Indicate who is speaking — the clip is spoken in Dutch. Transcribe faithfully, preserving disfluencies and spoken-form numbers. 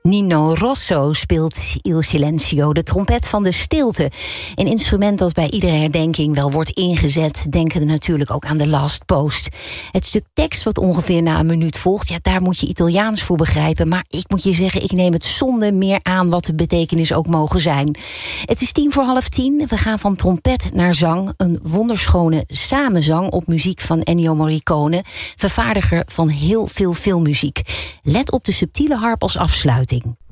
Speaker 1: Nino Rosso speelt Il Silenzio, de trompet van de stilte. Een instrument dat bij iedere herdenking wel wordt ingezet. Denken we natuurlijk ook aan The Last Post. Het stuk tekst wat ongeveer na een minuut volgt, ja, daar moet je Italiaans voor begrijpen. Maar ik moet je zeggen, ik neem het zonder meer aan wat de betekenis ook mogen zijn. Het is tien voor half tien. We gaan van trompet naar zang. Een wonderschone samenzang op muziek van Ennio Morricone, vervaardiger van heel veel filmmuziek. Let op de subtiele harp als afsluiting.